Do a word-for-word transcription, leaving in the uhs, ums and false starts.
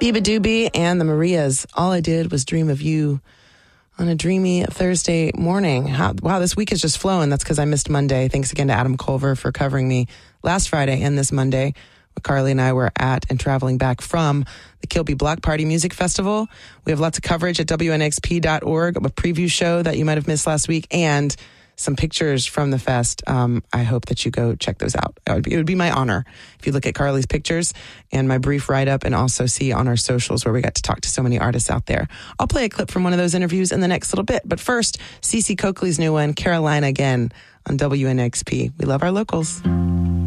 Biba Doobie and the Marias. All I did was dream of you on a dreamy Thursday morning. How, wow, this week is just flowing. That's because I missed Monday. Thanks again to Adam Culver for covering me last Friday and this Monday. Carly and I were at and traveling back from the Kilby Block Party Music Festival. We have lots of coverage at W N X P dot org, a preview show that you might have missed last week, and some pictures from the fest. Um, I hope that you go check those out. It would, be, it would be my honor if you look at Carly's pictures and my brief write-up, and also see on our socials where we got to talk to so many artists out there. I'll play a clip from one of those interviews in the next little bit. But first, Cece Coakley's new one, Carolina Again, on W N X P. We love our locals.